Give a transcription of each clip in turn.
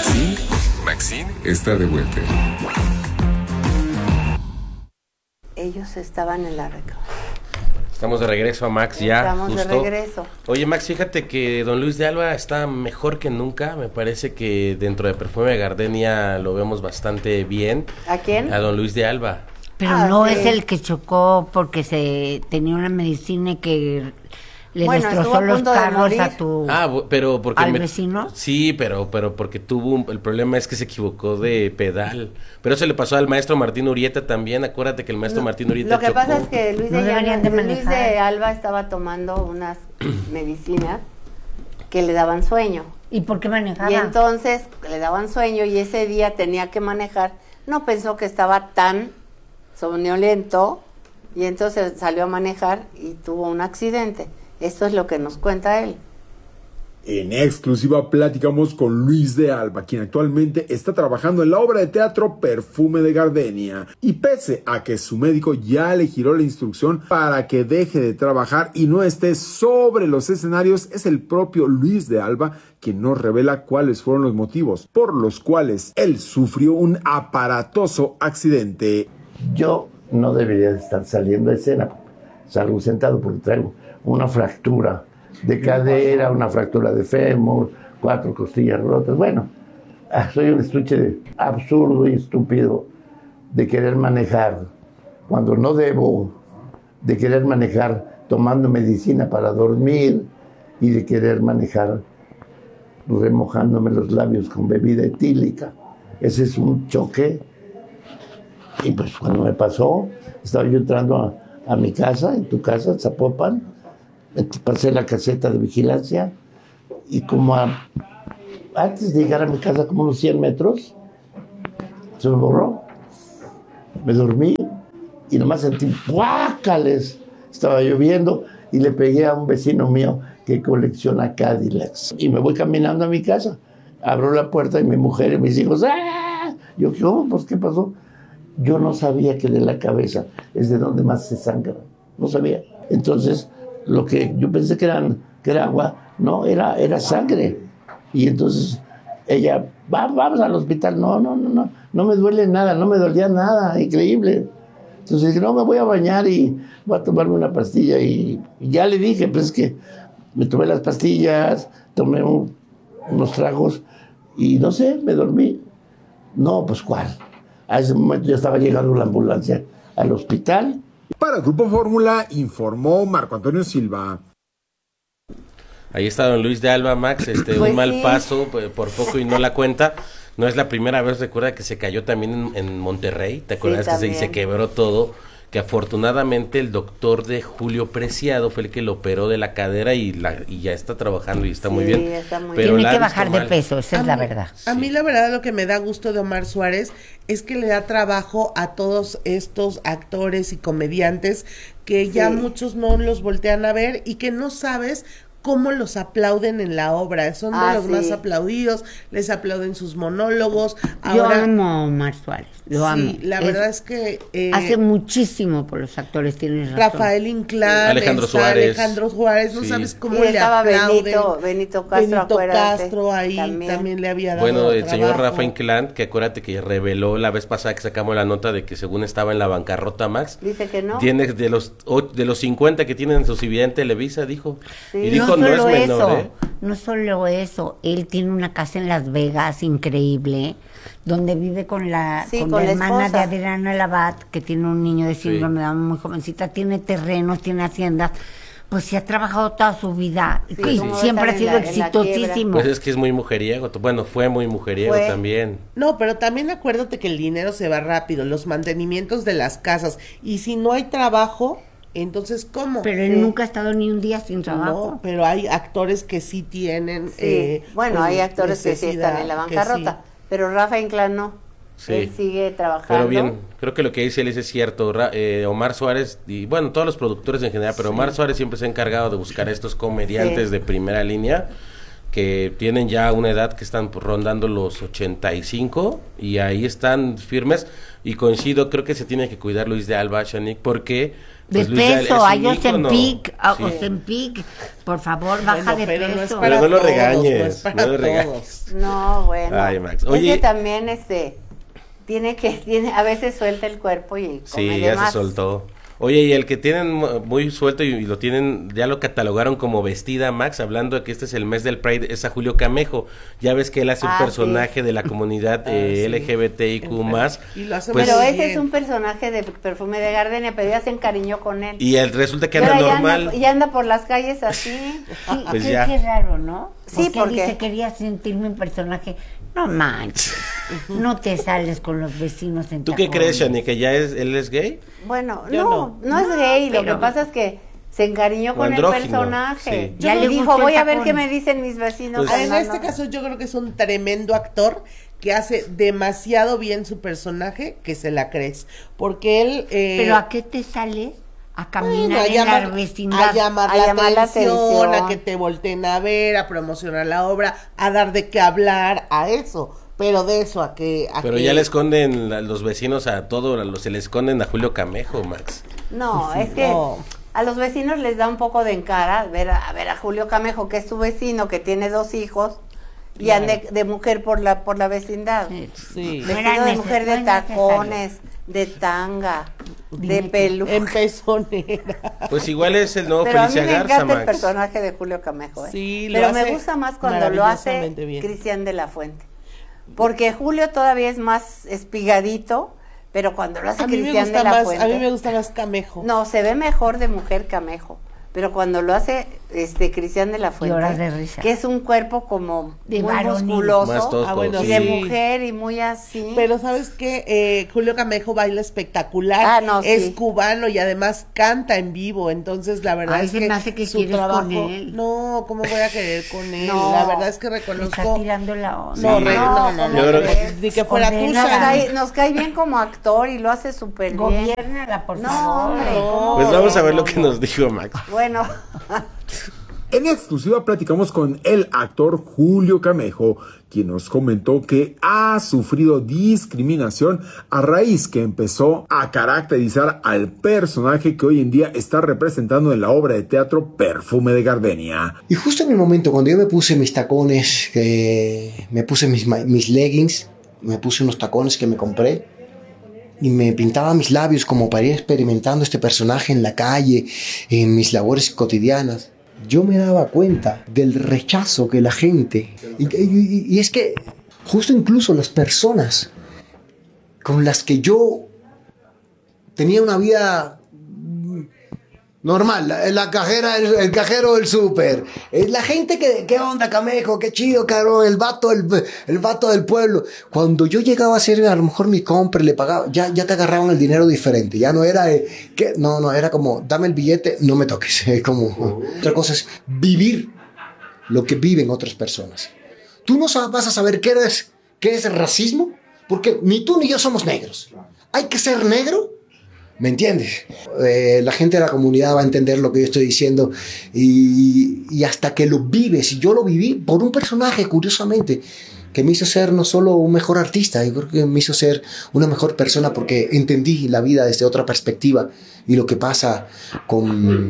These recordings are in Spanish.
Maxine está de vuelta. Ellos estaban en la recámara. Estamos de regreso a Max ya. Estamos justo. de regreso. Oye, Max, fíjate que Don Luis de Alba está mejor que nunca. Me parece que dentro de Perfume de Gardenia lo vemos bastante bien. ¿A quién? A Don Luis de Alba. Pero no sí. es el que chocó porque tenía una medicina y que le Bueno, destrozó estuvo a los punto de carros morir. a tu... Pero porque... ¿Al vecino? Sí, pero porque el problema es que se equivocó de pedal. Pero eso le pasó al maestro Martín Urieta también. Acuérdate que el maestro Martín Urieta Lo que chocó. pasa es que Luis, No deberían de Luis manejar. de Alba estaba tomando unas medicinas que le daban sueño. ¿Y por qué manejaba? Y entonces le daban sueño y ese día tenía que manejar. No pensó que estaba tan somnoliento y entonces salió a manejar y tuvo un accidente. Esto es lo que nos cuenta él. En exclusiva platicamos con Luis de Alba, quien actualmente está trabajando en la obra de teatro Perfume de Gardenia. Y pese a que su médico ya le giró la instrucción para que deje de trabajar y no esté sobre los escenarios, es el propio Luis de Alba quien nos revela cuáles fueron los motivos por los cuales él sufrió un aparatoso accidente. Yo no debería de estar saliendo a escena. Salgo sentado porque traigo una fractura de cadera, una fractura de fémur, 4 costillas rotas. Bueno, soy un estuche absurdo y estúpido de querer manejar cuando no debo, de querer manejar tomando medicina para dormir y de querer manejar remojándome los labios con bebida etílica. Ese es un choque. Y pues cuando me pasó, estaba yo entrando a mi casa, en tu casa, Zapopan, pasé la caseta de vigilancia y como antes de llegar a mi casa, como unos 100 metros, se me borró. Me dormí y nomás sentí ¡guácales! Estaba lloviendo y le pegué a un vecino mío que colecciona Cadillacs. Y me voy caminando a mi casa. Abro la puerta y mi mujer y mis hijos ¡ah! Yo, ¿cómo? Pues, ¿qué pasó? Yo no sabía que de la cabeza es de donde más se sangra. No sabía. Entonces, lo que yo pensé que era agua, no, era sangre. Y entonces ella, vamos al hospital. No me duele nada, no me dolía nada, increíble. Entonces dije, no, me voy a bañar y voy a tomarme una pastilla. Y ya le dije, pues es que me tomé las pastillas, tomé unos tragos y no sé, me dormí. No, pues ¿cuál? A ese momento ya estaba llegando la ambulancia al hospital. Para el Grupo Fórmula informó Marco Antonio Silva. Ahí está Don Luis de Alba, Max, Pues un mal sí. paso, por poco y no la cuenta. No es la primera vez, recuerda que se cayó también en Monterrey, ¿te acuerdas? Sí, Que se quebró todo, que afortunadamente el doctor de Julio Preciado fue el que lo operó de la cadera y ya está trabajando y está muy bien. Está muy Pero Tiene la que ha visto bajar de mal. peso, esa es la verdad. A mí la verdad lo que me da gusto de Omar Suárez es que le da trabajo a todos estos actores y comediantes que ya muchos no los voltean a ver y que no sabes cómo los aplauden en la obra. Son de los más aplaudidos, les aplauden sus monólogos. Yo Ahora, amo a Omar Suárez, lo amo. la verdad es que hace muchísimo por los actores, tienes razón. Rafael Inclán, Alejandro está Suárez. Alejandro Suárez, no Sí. sabes cómo Y le estaba aplauden. Benito Castro, acuérdate, Castro ahí también le había dado Bueno, el señor trabajo. Rafa Inclán, que acuérdate que reveló la vez pasada que sacamos la nota de que según estaba en la bancarrota, Max, Dice que no. tiene de los 50 que tienen su exhibición en Televisa, dijo. Sí. Y dijo, no es solo menor, eso, ¿eh? no solo eso, él tiene una casa en Las Vegas increíble, donde vive con la Sí, con con la la hermana esposa. de Adriana Labat, que tiene un niño de síndrome de Down muy jovencita, tiene terrenos, tiene haciendas, pues sí ha trabajado toda su vida y como siempre ha estar sido en la exitosísimo. Pues es que es muy mujeriego, bueno, fue muy mujeriego Fue. también. No, pero también acuérdate que el dinero se va rápido, los mantenimientos de las casas, y si no hay trabajo, entonces ¿cómo? Pero él nunca ha estado ni un día sin trabajo. No, pero hay actores que sí tienen. Bueno, pues, hay actores que sí están en la necesidad, bancarrota, pero Rafa Inclán no. Sí. Él sigue trabajando. Pero bien, creo que lo que dice él es cierto. Omar Suárez, y bueno, todos los productores en general, pero Omar Suárez siempre se ha encargado de buscar a estos comediantes de primera línea que tienen ya una edad que están rondando los 85 y ahí están firmes, y coincido, creo que se tiene que cuidar Luis de Alba, Shanique, porque De pues, Luis de Alba peso, es un hay ícono. Ozempic, por favor, baja de pero peso. no es Pero para no lo todos, regañes, no es para no lo regañes. todos. No, bueno. Ay, Max. Es Oye- que también tiene a veces suelta el cuerpo y come Sí, de ya más. se soltó. Oye, y el que tienen muy suelto y lo tienen, ya lo catalogaron como vestida, Max, hablando de que este es el mes del Pride, es a Julio Camejo. Ya ves que él hace un Ah, personaje de la comunidad sí. LGBTIQ+. Y lo hace Pues- Pero muy ese bien. es un personaje de Perfume de Gardenia, pero ya se encariñó con él. Y resulta que Y anda ahora normal. ya anda por las calles así. Sí, Pues qué, ya. qué raro, ¿no? Sí, porque porque- dice, quería sentirme un personaje. No manches, no te sales con los vecinos en ¿Tú qué tacones. crees, Shani, que ya él es gay? Bueno, Yo no es gay, lo pero- que pasa es que se encariñó con el andrógino, personaje. sí. Ya Y le dijo, gustó el voy a ver tacón. qué me dicen mis vecinos. Pues- En andando". este caso yo creo que es un tremendo actor que hace demasiado bien su personaje, que se la crees, porque él ¿Pero a qué te sales? A caminar bueno, a en llamar, la vecindad. a llamar A la llamar la atención, atención. a que te volteen a ver, a promocionar la obra, a dar de qué hablar, a eso, pero de eso a que Pero ya le esconden los vecinos a todo, se le esconden a Julio Camejo, Max. No, es que no. a los vecinos les da un poco de encara ver a Julio Camejo, que es tu vecino, que tiene 2 hijos, y Claro. ande de mujer por la vecindad. Sí. No era Vestido de mujer de no era necesario. tacones, de tanga, de Dime tú. peluca. En pezonera. Pues igual es el nuevo Pero a mí Felicia me Garza, encanta el Max. personaje de Julio Camejo, ¿eh? Sí, lo pero me hace gusta más cuando lo hace maravillosamente bien. Cristian de la Fuente. Porque Julio todavía es más espigadito, pero cuando lo hace A mí me Cristian gusta de la más, Fuente. a mí me gusta más Camejo. No, se ve mejor de mujer Camejo. Pero cuando lo hace Cristian de la Fuente, Lloras de risa. que es un cuerpo como De muy varonil. musculoso, Más tosco, bueno, y sí. de sí. mujer y muy así. Pero ¿sabes qué? Julio Camejo baila espectacular, Ah, no, es sí. cubano y además canta en vivo, entonces la verdad Ay, es se que me hace que su quieres trabajo, con él. no, ¿cómo voy a querer con él? No. La verdad es que Le está reconozco, tirando la onda. no, Sí. no, No, yo creo que- ni que fuera Ordena tuya. nos, la- nos cae bien como actor y lo hace súper bien. Gobiérnala, por No, favor. hombre, No. ¿cómo Pues vamos a ver no, lo que no. nos dijo Max. Bueno, En exclusiva platicamos con el actor Julio Camejo, quien nos comentó que ha sufrido discriminación a raíz que empezó a caracterizar al personaje que hoy en día está representando en la obra de teatro Perfume de Gardenia. Y justo en el momento cuando yo me puse mis tacones, me puse mis leggings, me puse unos tacones que me compré y me pintaba mis labios como para ir experimentando este personaje en la calle, en mis labores cotidianas, yo me daba cuenta del rechazo que la gente, y es que justo incluso las personas con las que yo tenía una vida normal, la cajera, el cajero del súper, la gente que, ¿qué onda, Camejo? Qué chido, cabrón, el vato del pueblo. Cuando yo llegaba a hacer a lo mejor mi compra, le pagaba, ya te agarraban el dinero diferente, ya no era, no, era como, dame el billete, no me toques, es como, otra cosa es vivir lo que viven otras personas. Tú no vas a saber qué es racismo, porque ni tú ni yo somos negros. Hay que ser negro. ¿Me entiendes? La gente de la comunidad va a entender lo que yo estoy diciendo y hasta que lo vives, y yo lo viví por un personaje, curiosamente, que me hizo ser no solo un mejor artista, yo creo que me hizo ser una mejor persona porque entendí la vida desde otra perspectiva y lo que pasa con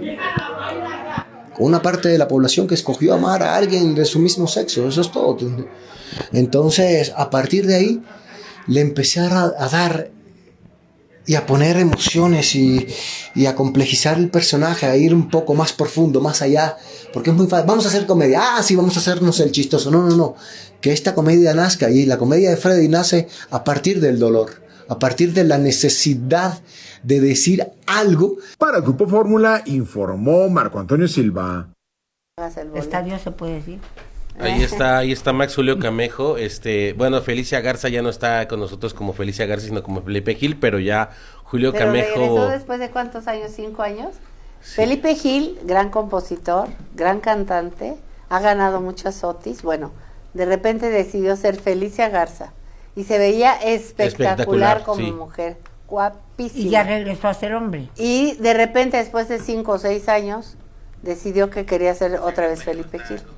una parte de la población que escogió amar a alguien de su mismo sexo, eso es todo. Entonces, a partir de ahí, le empecé a dar y a poner emociones y a complejizar el personaje, a ir un poco más profundo, más allá, porque es muy fácil, vamos a hacer comedia, sí, vamos a hacernos el chistoso, no, que esta comedia nazca, y la comedia de Freddy nace a partir del dolor, a partir de la necesidad de decir algo. Para el Grupo Fórmula informó Marco Antonio Silva. hagas el boleto. Estadio se puede decir. Ahí está Max Julio Camejo. Bueno, Felicia Garza ya no está con nosotros como Felicia Garza, sino como Felipe Gil, pero ya Julio Pero Camejo. regresó después de ¿cuántos años? 5 años. Sí. Felipe Gil, gran compositor, gran cantante, ha ganado muchas Otis. Bueno, de repente decidió ser Felicia Garza y se veía espectacular como sí. mujer, guapísima. Y ya regresó a ser hombre. Y de repente, después de 5 o 6 años, decidió que quería ser otra vez Felipe Gil.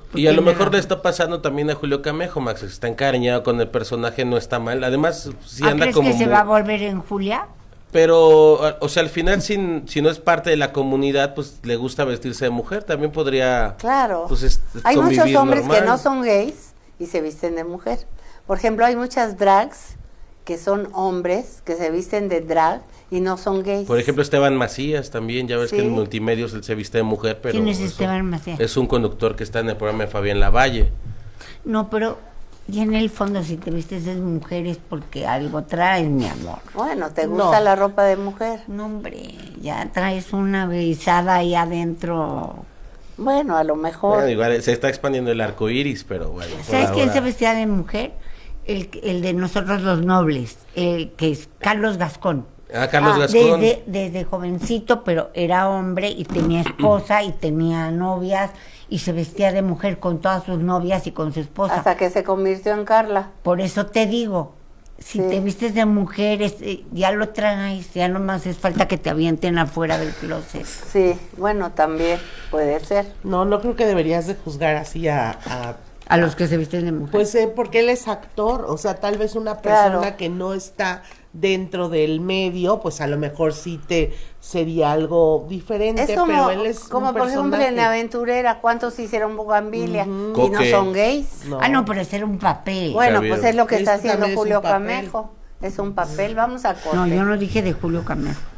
Y a lo tiene mejor le razón. está pasando también a Julio Camejo, Max, está encariñado con el personaje, no está mal. Además, sí anda ¿Crees como que se va a volver en Julia? Pero, o sea, al final, si no es parte de la comunidad, pues le gusta vestirse de mujer, también podría... Claro. Pues, Hay muchos convivir hombres normal. que no son gays y se visten de mujer. Por ejemplo, hay muchas drags que son hombres que se visten de drag y no son gays. Por ejemplo, Esteban Macías también, ya ves Sí. que en Multimedios él se viste de mujer, pero... ¿Quién es eso Esteban Macías? Es un conductor que está en el programa de Fabián Lavalle. No, pero y en el fondo si te vistes de mujer es porque algo traes, mi amor. Bueno, ¿te gusta No. la ropa de mujer? No, hombre, ya traes una besada ahí adentro. Bueno, a lo mejor. Bueno, igual se está expandiendo el arco iris, pero bueno. por ¿Sabes quién ahora- se vestía de mujer? El de Nosotros los Nobles, que es Carlos Gascón. Ah, Carlos Gascón. Desde jovencito, pero era hombre y tenía esposa y tenía novias y se vestía de mujer con todas sus novias y con su esposa. Hasta que se convirtió en Carla. Por eso te digo, si Sí. te vistes de mujer, ya lo traes, ya nomás es falta que te avienten afuera del closet. Sí, bueno, también puede ser. No, no creo que deberías de juzgar así A los que se visten de mujer. pues porque él es actor, o sea, tal vez una Claro. persona que no está dentro del medio, pues a lo mejor sí te sería algo diferente, Es como, pero él es como un por ejemplo en personaje. Aventurera, ¿cuántos hicieron bugambilia? Y no Coque. son gays. No. No, pero ese era un papel. Bueno, Javier. pues es lo que está Esto también haciendo es un Julio papel. Camejo. Es un papel, vamos a corte. No, yo no dije de Julio Camejo.